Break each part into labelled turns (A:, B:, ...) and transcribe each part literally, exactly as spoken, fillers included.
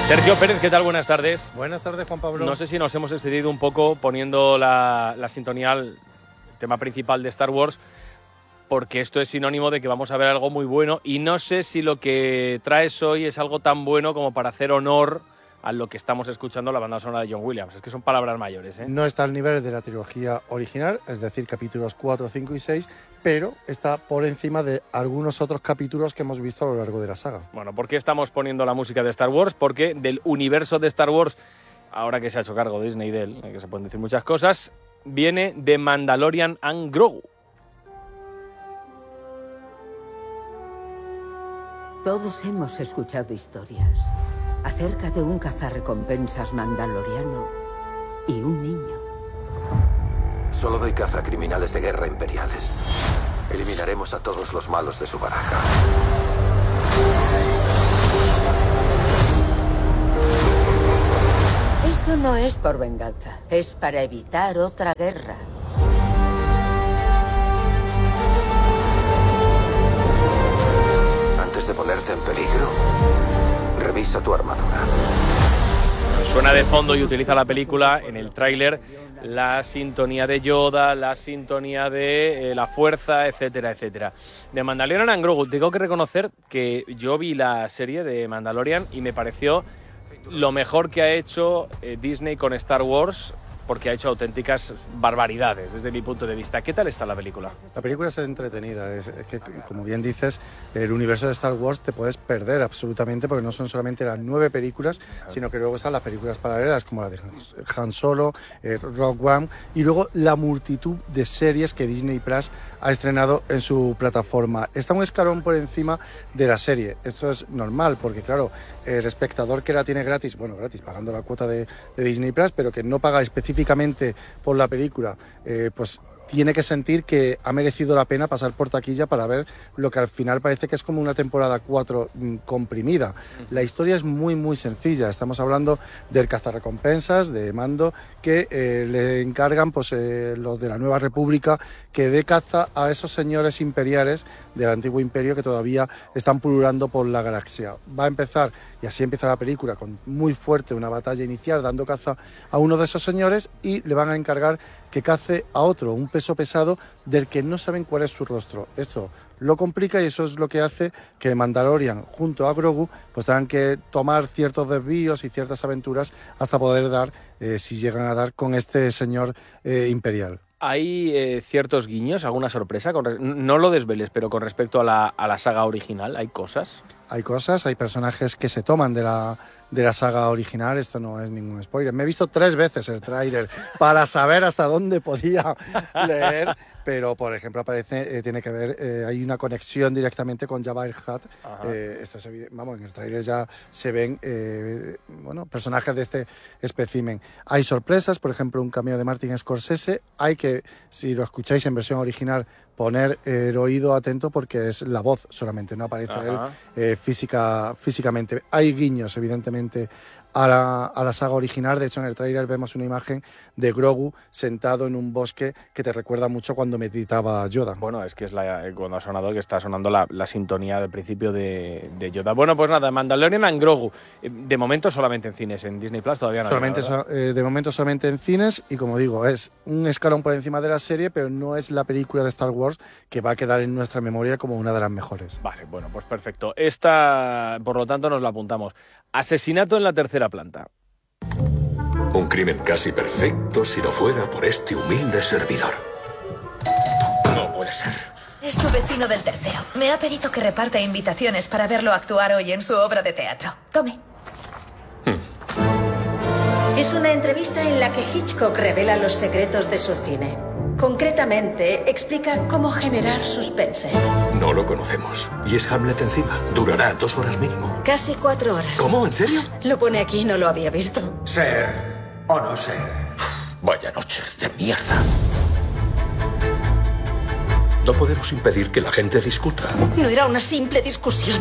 A: Sergio Pérez, ¿qué tal? Buenas tardes.
B: Buenas tardes, Juan Pablo.
A: No sé si nos hemos excedido un poco poniendo la, la sintonía al tema principal de Star Wars, porque esto es sinónimo de que vamos a ver algo muy bueno y no sé si lo que traes hoy es algo tan bueno como para hacer honor a lo que estamos escuchando, la banda sonora de John Williams. Es que son palabras mayores, ¿eh?
B: No está al nivel de la trilogía original, es decir, capítulos cuatro, cinco y seis, pero está por encima de algunos otros capítulos que hemos visto a lo largo de la saga.
A: Bueno, ¿por qué estamos poniendo la música de Star Wars? Porque del universo de Star Wars, ahora que se ha hecho cargo Disney de él, que se pueden decir muchas cosas, viene The Mandalorian and Grogu.
C: Todos hemos escuchado historias acerca de un cazarrecompensas mandaloriano y un niño.
D: Solo doy caza a criminales de guerra imperiales. Eliminaremos a todos los malos de su baraja.
C: Esto no es por venganza, es para evitar otra guerra.
D: Antes de ponerte en peligro, revisa tu armadura.
A: Suena de fondo y utiliza la película en el tráiler la sintonía de Yoda, la sintonía de eh, la fuerza, etcétera, etcétera. De Mandalorian and Grogu, tengo que reconocer que yo vi la serie de Mandalorian y me pareció lo mejor que ha hecho eh, Disney con Star Wars, porque ha hecho auténticas barbaridades desde mi punto de vista. ¿Qué tal está la película?
B: La película es entretenida, es, es que, como bien dices, el universo de Star Wars te puedes perder absolutamente, porque no son solamente las nueve películas, sino que luego están las películas paralelas, como la de Han Solo, eh, Rogue One, y luego la multitud de series que Disney Plus ha estrenado en su plataforma. Está un escalón por encima de la serie. Esto es normal, porque claro, el espectador que la tiene gratis, bueno, gratis, pagando la cuota de, de Disney Plus, pero que no paga específicamente por la película, eh, pues tiene que sentir que ha merecido la pena pasar por taquilla para ver lo que al final parece que es como una temporada cuatro mmm, comprimida. La historia es muy muy sencilla. Estamos hablando del cazarrecompensas de Mando, que eh, le encargan pues eh, los de la Nueva República que dé caza a esos señores imperiales del antiguo imperio que todavía están pululando por la galaxia. Va a empezar, y así empieza la película, con muy fuerte una batalla inicial dando caza a uno de esos señores, y le van a encargar que cace a otro, un peso pesado del que no saben cuál es su rostro. Esto lo complica y eso es lo que hace que Mandalorian junto a Grogu pues tengan que tomar ciertos desvíos y ciertas aventuras hasta poder dar, eh, si llegan a dar, con este señor eh, imperial.
A: ¿Hay eh, ciertos guiños, alguna sorpresa? Con re... No lo desveles, pero con respecto a la, a la saga original, ¿hay cosas?
B: Hay cosas, hay personajes que se toman de la, de la saga original, esto no es ningún spoiler. Me he visto tres veces el tráiler para saber hasta dónde podía leer, pero por ejemplo aparece, eh, tiene que ver, eh, hay una conexión directamente con Jabba el Hutt. Eh, esto es evidente, vamos, en el tráiler ya se ven eh, bueno, personajes de este espécimen. Hay sorpresas, por ejemplo un cameo de Martin Scorsese. Hay que, si lo escucháis en versión original, poner el oído atento porque es la voz solamente, no aparece Ajá. él eh, física, físicamente. Hay guiños, evidentemente, a la, a la saga original. De hecho, en el tráiler vemos una imagen de Grogu sentado en un bosque que te recuerda mucho cuando meditaba Yoda.
A: Bueno, es que es la, cuando ha sonado, que está sonando la, la sintonía del principio de, de Yoda. Bueno, pues nada, Mandalorian and Grogu. De momento solamente en cines, en Disney Plus todavía no
B: solamente
A: hay nada,
B: so, eh, De momento solamente en cines, y como digo, es un escalón por encima de la serie, pero no es la película de Star Wars que va a quedar en nuestra memoria como una de las mejores.
A: Vale, bueno, pues perfecto. Esta, por lo tanto, nos la apuntamos. Asesinato en la tercera planta.
E: Un crimen casi perfecto si no fuera por este humilde servidor. No puede ser.
F: Es su vecino del tercero. Me ha pedido que reparta invitaciones para verlo actuar hoy en su obra de teatro. Tome. Hmm. Es una entrevista en la que Hitchcock revela los secretos de su cine. Concretamente, explica cómo generar suspense.
E: No lo conocemos. Y es Hamlet encima. Durará dos horas mínimo.
F: Casi cuatro horas.
E: ¿Cómo? ¿En serio?
F: Lo pone aquí, no lo había visto.
G: Ser o no ser.
E: Vaya noches de mierda. No podemos impedir que la gente discuta.
F: No era una simple discusión.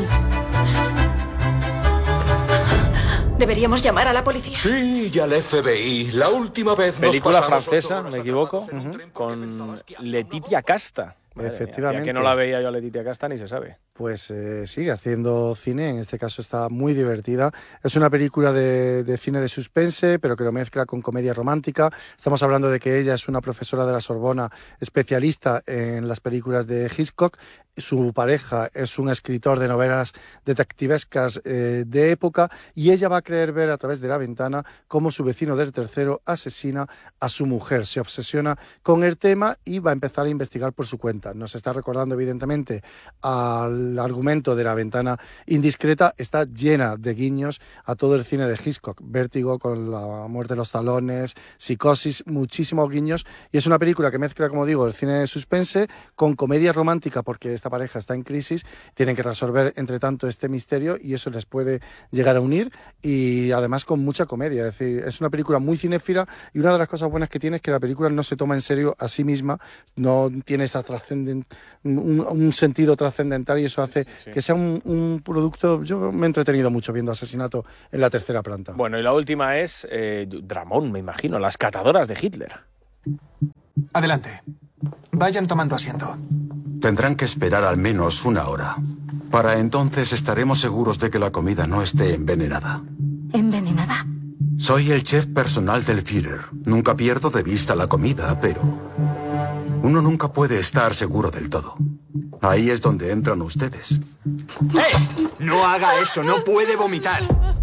F: ¿Deberíamos llamar a la policía?
E: Sí, y al F B I. La última vez
A: película
E: nos
A: francesa, me equivoco, uh-huh. con Letitia Casta.
B: Efectivamente.
A: Mía, que no la veía yo a Letitia Casta ni se sabe.
B: pues eh, sigue haciendo cine, en este caso está muy divertida. Es una película de, de cine de suspense, pero que lo mezcla con comedia romántica. Estamos hablando de que ella es una profesora de la Sorbona especialista en las películas de Hitchcock. Su pareja es un escritor de novelas detectivescas eh, de época, y ella va a creer ver a través de la ventana cómo su vecino del tercero asesina a su mujer. Se obsesiona con el tema y va a empezar a investigar por su cuenta. Nos está recordando evidentemente al argumento de La ventana indiscreta. Está llena de guiños a todo el cine de Hitchcock. Vértigo con La muerte de los talones, Psicosis, muchísimos guiños, y es una película que mezcla, como digo, el cine de suspense con comedia romántica, porque esta pareja está en crisis, tienen que resolver entre tanto este misterio y eso les puede llegar a unir, y además con mucha comedia. Es decir, es una película muy cinéfila, y una de las cosas buenas que tiene es que la película no se toma en serio a sí misma, no tiene esa trascenden, un, un sentido trascendental, y eso hace sí, sí. que sea un, un producto. Yo me he entretenido mucho viendo Asesinato en la tercera planta.
A: Bueno, y la última es eh, Dramón, me imagino, Las catadoras de Hitler.
H: Adelante. Vayan tomando asiento.
I: Tendrán que esperar al menos una hora. Para entonces estaremos seguros de que la comida no esté envenenada.
J: ¿Envenenada?
I: Soy el chef personal del Führer. Nunca pierdo de vista la comida, pero uno nunca puede estar seguro del todo. Ahí es donde entran ustedes.
H: ¡Eh! No haga eso, no puede vomitar.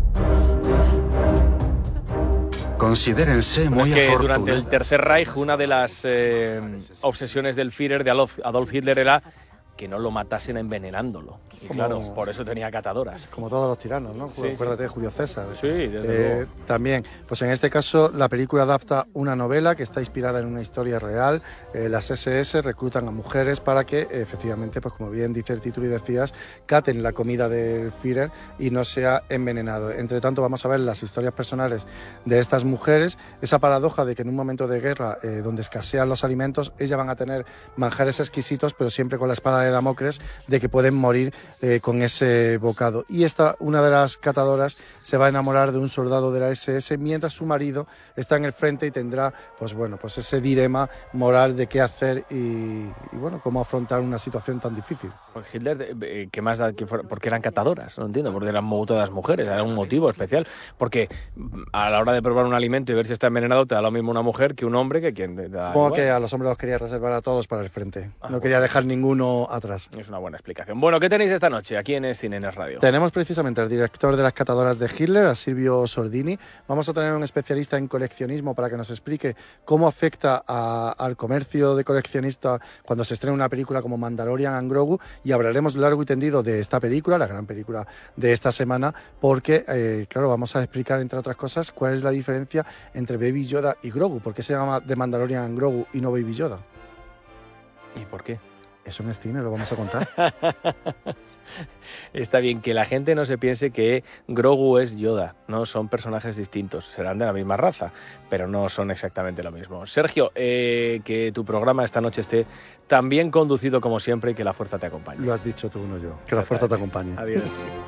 I: Considérense muy
A: es que
I: afortunados.
A: Durante el Tercer Reich, una de las eh, obsesiones del Führer, de Adolf, Adolf Hitler, era que no lo matasen envenenándolo. Y
B: Como,
A: claro, por eso tenía catadoras.
B: Como todos los tiranos, ¿no?
A: Sí,
B: Acuérdate
A: sí.
B: de Julio César.
A: Sí, desde
B: eh,
A: luego.
B: También, pues en este caso, la película adapta una novela que está inspirada en una historia real. Eh, las ese ese reclutan a mujeres para que, eh, efectivamente, pues como bien dice el título y decías, caten la comida del Führer y no sea envenenado. Entre tanto, vamos a ver las historias personales de estas mujeres, esa paradoja de que en un momento de guerra, eh, donde escasean los alimentos, ellas van a tener manjares exquisitos, pero siempre con la espada de Damocles de que pueden morir eh, con ese bocado. Y esta, una de las catadoras, se va a enamorar de un soldado de la ese ese mientras su marido está en el frente y tendrá, pues bueno, pues ese dilema moral de qué hacer y, y bueno, cómo afrontar una situación tan difícil.
A: Pues Hitler, ¿qué más da? ¿Por qué eran catadoras? No entiendo, porque eran todas mujeres, era un motivo especial, porque a la hora de probar un alimento y ver si está envenenado, te da lo mismo una mujer que un hombre, que quien te da
B: Supongo
A: igual.
B: que a los hombres los quería reservar a todos para el frente, ah, no quería dejar ninguno atrás.
A: Es una buena explicación. Bueno, ¿qué tenéis esta noche aquí en Cine en Radio?
B: Tenemos precisamente al director de las catadoras de Hitler, a Silvio Sordini. Vamos a tener un especialista en coleccionismo para que nos explique cómo afecta a, al comercio de coleccionistas cuando se estrena una película como Mandalorian and Grogu, y hablaremos largo y tendido de esta película, la gran película de esta semana, porque, eh, claro, vamos a explicar, entre otras cosas, cuál es la diferencia entre Baby Yoda y Grogu. ¿Por qué se llama The Mandalorian and Grogu y no Baby Yoda?
A: ¿Y por qué?
B: Eso en el cine lo vamos a contar.
A: Está bien que la gente no se piense que Grogu es Yoda, no son personajes distintos, serán de la misma raza, pero no son exactamente lo mismo. Sergio, eh, que tu programa esta noche esté tan bien conducido como siempre y que la fuerza te acompañe.
B: Lo has dicho tú, no yo, que la fuerza te acompañe.
A: Adiós.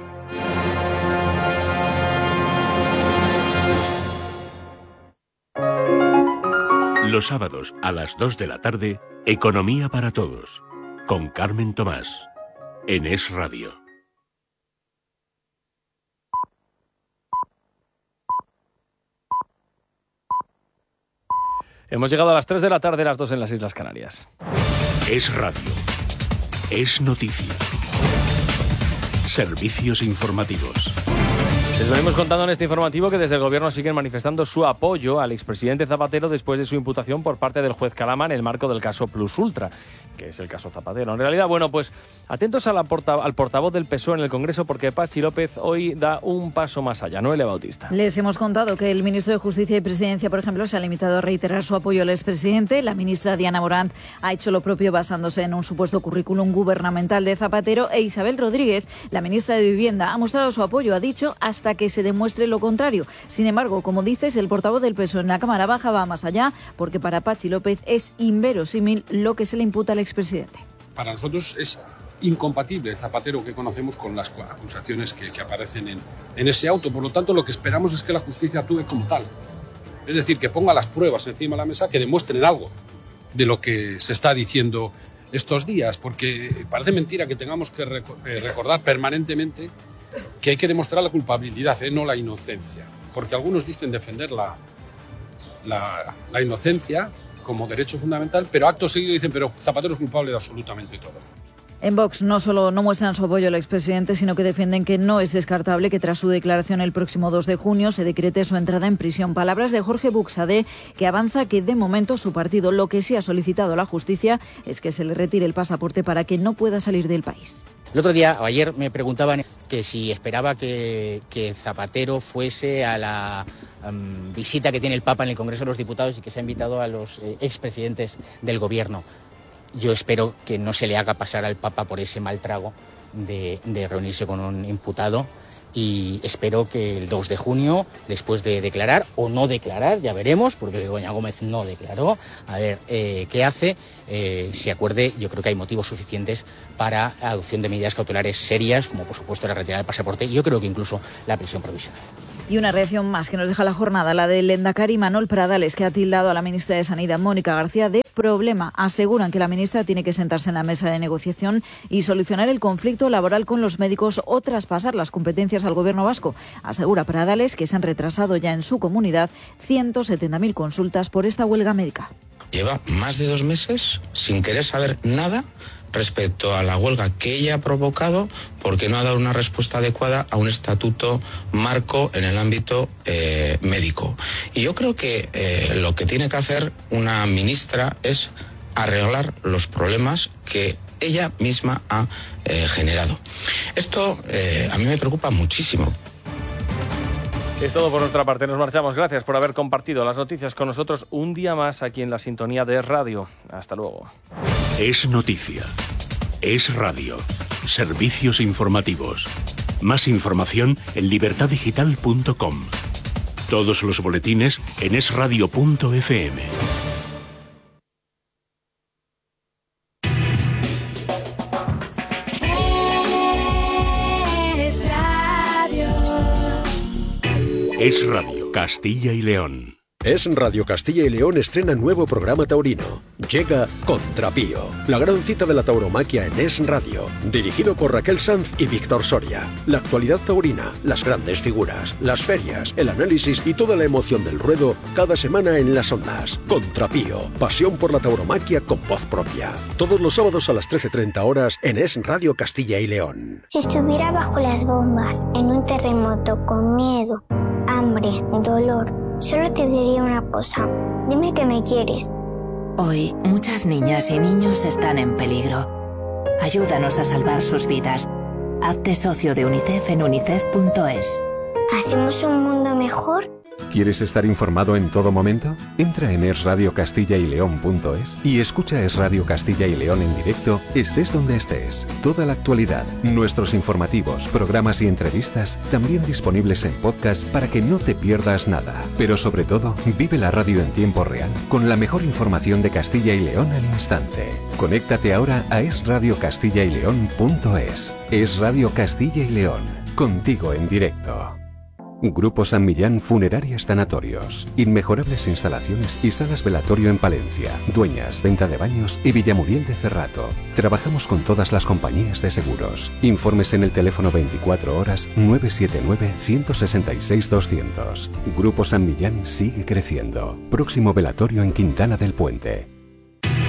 K: Los sábados a las dos de la tarde, Economía para Todos, con Carmen Tomás, en Es Radio.
A: Hemos llegado a las tres de la tarde, las dos en las Islas Canarias.
K: Es Radio. Es noticia. Servicios informativos.
A: Les venimos contando en este informativo que desde el gobierno siguen manifestando su apoyo al expresidente Zapatero después de su imputación por parte del juez Calama en el marco del caso Plus Ultra, que es el caso Zapatero. En realidad, bueno, pues atentos a la porta- al portavoz del P S O E en el Congreso, porque Patxi López hoy da un paso más allá. Noelia Bautista.
L: Les hemos contado que el ministro de Justicia y Presidencia, por ejemplo, se ha limitado a reiterar su apoyo al expresidente. La ministra Diana Morant ha hecho lo propio basándose en un supuesto currículum gubernamental de Zapatero, e Isabel Rodríguez, la ministra de Vivienda, ha mostrado su apoyo, ha dicho, hasta que se demuestre lo contrario. Sin embargo, como dices, el portavoz del P S O E en la Cámara Baja va más allá, porque para Patxi López es inverosímil lo que se le imputa al expresidente.
M: Para nosotros es incompatible el Zapatero que conocemos con las acusaciones que, que aparecen en, en ese auto. Por lo tanto, lo que esperamos es que la justicia actúe como tal. Es decir, que ponga las pruebas encima de la mesa que demuestren algo de lo que se está diciendo estos días, porque parece mentira que tengamos que recordar permanentemente que hay que demostrar la culpabilidad, ¿eh? No la inocencia, porque algunos dicen defender la, la, la inocencia como derecho fundamental, pero acto seguido dicen, pero Zapatero es culpable de absolutamente todo.
L: En Vox no solo no muestran su apoyo al expresidente, sino que defienden que no es descartable que tras su declaración el próximo dos de junio se decrete su entrada en prisión. Palabras de Jorge Buxadé, que avanza que de momento su partido lo que sí ha solicitado a la justicia es que se le retire el pasaporte para que no pueda salir del país.
J: El otro día, o ayer, me preguntaban que si esperaba que, que Zapatero fuese a la um, visita que tiene el Papa en el Congreso de los Diputados y que se ha invitado a los eh, expresidentes del Gobierno. Yo espero que no se le haga pasar al Papa por ese mal trago de, de reunirse con un imputado y espero que el dos de junio, después de declarar o no declarar, ya veremos, porque Begoña Gómez no declaró, a ver eh, qué hace, eh, se acuerde. Yo creo que hay motivos suficientes para la adopción de medidas cautelares serias, como por supuesto la retirada del pasaporte y yo creo que incluso la prisión provisional.
L: Y una reacción más que nos deja la jornada, la del lehendakari Manuel Pradales, que ha tildado a la ministra de Sanidad, Mónica García, de problema. Aseguran que la ministra tiene que sentarse en la mesa de negociación y solucionar el conflicto laboral con los médicos o traspasar las competencias al Gobierno vasco. Asegura Pradales que se han retrasado ya en su comunidad ciento setenta mil consultas por esta huelga médica.
N: Lleva más de dos meses sin querer saber nada respecto a la huelga que ella ha provocado porque no ha dado una respuesta adecuada a un estatuto marco en el ámbito eh, médico. Y yo creo que eh, lo que tiene que hacer una ministra es arreglar los problemas que ella misma ha eh, generado. Esto eh, a mí me preocupa muchísimo.
A: Es todo por nuestra parte, nos marchamos. Gracias por haber compartido las noticias con nosotros un día más aquí en la sintonía de Es Radio. Hasta luego.
K: Es noticia. Es radio. Servicios informativos. Más información en libertad digital punto com. Todos los boletines en es radio punto efe eme. Es Radio Castilla y León.
O: Es Radio Castilla y León estrena nuevo programa taurino. Llega Contrapío, la gran cita de la tauromaquia en Es Radio, dirigido por Raquel Sanz y Víctor Soria. La actualidad taurina, las grandes figuras, las ferias, el análisis y toda la emoción del ruedo cada semana en las ondas. Contrapío, pasión por la tauromaquia con voz propia. Todos los sábados a las trece treinta horas en Es Radio Castilla y León.
P: Si estuviera bajo las bombas, en un terremoto, con miedo, hambre, dolor, solo te diría una cosa. Dime que me quieres.
Q: Hoy, muchas niñas y niños están en peligro. Ayúdanos a salvar sus vidas. Hazte socio de UNICEF en unicef punto es.
P: ¿Hacemos un mundo mejor?
R: ¿Quieres estar informado en todo momento? Entra en es radio castilla y león punto es y escucha Es Radio Castilla y León en directo, estés donde estés. Toda la actualidad, nuestros informativos, programas y entrevistas, también disponibles en podcast para que no te pierdas nada. Pero sobre todo, vive la radio en tiempo real, con la mejor información de Castilla y León al instante. Conéctate ahora a es radio castilla y león punto es. Es Radio Castilla y León, contigo en directo. Grupo San Millán Funerarias Tanatorios. Inmejorables instalaciones y salas velatorio en Palencia, Dueñas, Venta de Baños y Villamuriel de Cerrato. Trabajamos con todas las compañías de seguros. Informes en el teléfono veinticuatro horas nueve siete nueve, uno seis seis, doscientos. Grupo San Millán sigue creciendo. Próximo velatorio en Quintana del Puente.